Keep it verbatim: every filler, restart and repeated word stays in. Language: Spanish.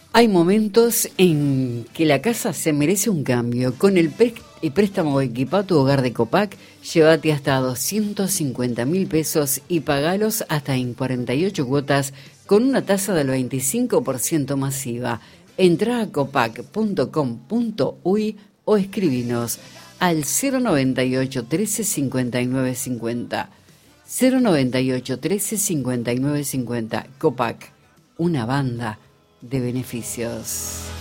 Hay momentos en que la casa se merece un cambio. Con el, pre- el préstamo Equipá tu Hogar de Copac, llévate hasta doscientos cincuenta mil pesos y pagalos hasta en cuarenta y ocho cuotas con una tasa del veinticinco por ciento masiva. Entrá a copac punto com punto uy o escribinos al cero noventa y ocho trece cincuenta y nueve cincuenta. cero noventa y ocho trece cincuenta y nueve cincuenta. Copac, una banda de beneficios.